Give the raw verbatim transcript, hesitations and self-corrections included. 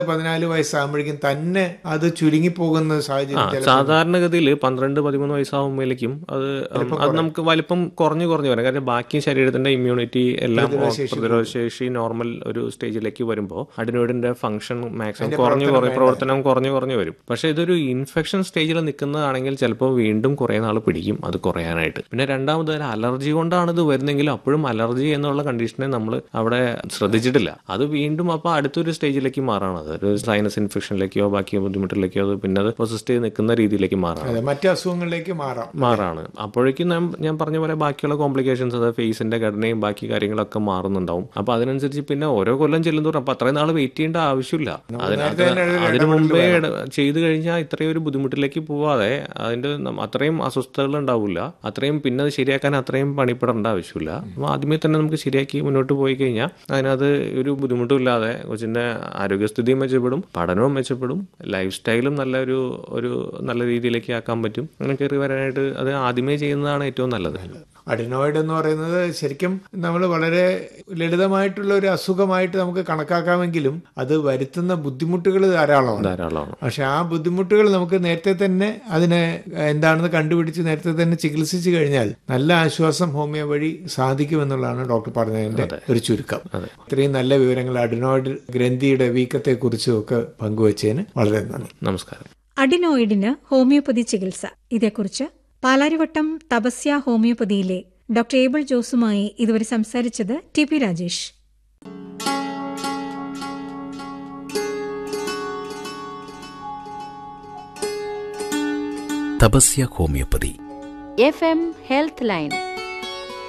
പതിനാല് വയസ്സാകുമ്പോഴേക്കും തന്നെ അത് ചുരുങ്ങിപ്പോകുന്ന സാഹചര്യം സാധാരണഗതിയിൽ പന്ത്രണ്ട് പതിമൂന്ന് വയസ്സാകുമ്പോഴേക്കും അത് അത് നമുക്ക് വലിപ്പം കുറഞ്ഞു കുറഞ്ഞു വരാം. കാരണം ബാക്കി ശരീരത്തിന്റെ ഇമ്മ്യൂണിറ്റി എല്ലാം പ്രതിരോധശേഷി നോർമൽ ഒരു സ്റ്റേജിലേക്ക് വരുമ്പോൾ അഡിനോയിഡിന്റെ ഫംഗ്ഷൻ മാക്സിമം കുറഞ്ഞു കുറഞ്ഞു പ്രവർത്തനം കുറഞ്ഞു കുറഞ്ഞു വരും. പക്ഷെ ഇതൊരു ഇൻഫെക്ഷൻ സ്റ്റേജിൽ നിൽക്കുന്നതാണെങ്കിൽ ചിലപ്പോൾ വീണ്ടും കുറേ നാൾ പിടിക്കും അത് കുറയാനായിട്ട്. പിന്നെ രണ്ടാമത് അലർജി കൊണ്ടാണ് ഇത് വരുന്നെങ്കിലും അപ്പോഴും അലർജി എന്നുള്ള കണ്ടീഷനെ നമ്മൾ അവിടെ ശ്രദ്ധിച്ചിട്ടില്ല. അത് വീണ്ടും അപ്പോൾ അടുത്തൊരു സ്റ്റേജിലേക്ക് മാറാണത്. ഒരു സൈനസ് ഇൻഫെക്ഷനിലേക്കോ ബാക്കി ബുദ്ധിമുട്ടിലേക്കോ അത് പിന്നെ അത് പൊസിസ്റ്റ് ചെയ്ത് നിൽക്കുന്ന രീതിയിലേക്ക് മാറാം, മറ്റു അസുഖങ്ങളിലേക്ക് മാറാം മാറാണ്. അപ്പോഴേക്കും ഞാൻ ഞാൻ പറഞ്ഞ പോലെ ബാക്കിയുള്ള കോംപ്ലിക്കേഷൻസ്, അത് ഫേസിന്റെ ഘടനയും ബാക്കി കാര്യങ്ങളൊക്കെ മാറുന്നുണ്ടാവും. അപ്പൊ അതിനനുസരിച്ച് പിന്നെ ഓരോ കൊല്ലം ചെല്ലുന്നതോറും അപ്പൊ അത്രയും നാൾ വെയിറ്റ് ചെയ്യേണ്ട ആവശ്യമില്ല. അതിനകത്ത് അതിനു മുമ്പേ ചെയ്തു കഴിഞ്ഞാൽ ഇത്രയും ഒരു ബുദ്ധിമുട്ടിലേക്ക് പോവാതെ അതിന്റെ അത്രയും അസ്വസ്ഥതകൾ ഉണ്ടാവില്ല, അത്രയും പിന്നെ അത് ശരിയാക്കാൻ അത്രയും പണിപ്പെടേണ്ട ആവശ്യമില്ല. അപ്പൊ ആദ്യമേ തന്നെ നമുക്ക് ശരിയാക്കി മുന്നോട്ട് പോയി കഴിഞ്ഞാൽ അതിനകത്ത് ഒരു ബുദ്ധിമുട്ടും ഇല്ലാതെ കൊച്ചിന്റെ ആരോഗ്യസ്ഥിതിയും മെച്ചപ്പെടും, പഠനവും മെച്ചപ്പെടും, ലൈഫ് സ്റ്റൈലും നല്ല ഒരു ഒരു നല്ല രീതിയിലേക്ക് ആക്കാൻ പറ്റും. അങ്ങനെ കയറി വരാനായിട്ട് അത് ആദ്യമേ ചെയ്യുന്നതാണ് ഏറ്റവും നല്ലത്. അഡിനോയിഡ് എന്ന് പറയുന്നത് ശരിക്കും നമ്മൾ വളരെ ലളിതമായിട്ടുള്ള ഒരു അസുഖമായിട്ട് നമുക്ക് കണക്കാക്കാമെങ്കിലും അത് വരുത്തുന്ന ബുദ്ധിമുട്ടുകൾ ധാരാളമാണ് ധാരാളമാണ് പക്ഷെ ആ ബുദ്ധിമുട്ടുകൾ നമുക്ക് നേരത്തെ തന്നെ അതിനെ എന്താണെന്ന് കണ്ടുപിടിച്ച് നേരത്തെ തന്നെ ചികിത്സിച്ചു കഴിഞ്ഞാൽ നല്ല ആശ്വാസം ഹോമിയോ വഴി സാധിക്കുമെന്നുള്ളതാണ് ഡോക്ടർ പറഞ്ഞതിന്റെ ഒരു ചുരുക്കം. ഇത്രയും നല്ല വിവരങ്ങൾ അഡിനോയിഡ് ഗ്രന്ഥിയുടെ വീക്കത്തെ കുറിച്ചും ഒക്കെ പങ്കുവച്ചതിന് വളരെ നന്ദി. നമസ്കാരം. അഡിനോയിഡിന് ഹോമിയോപ്പതി ചികിത്സ, ഇതേക്കുറിച്ച് പാലാരിവട്ടം തപസ്യ ഹോമിയോപ്പതിയിലെ ഡോക്ടർ ഏബിൾ ജോസുമായി ഇതുവരെ സംസാരിച്ചത് T P Rajesh. Tapasya homeopathy F M health line.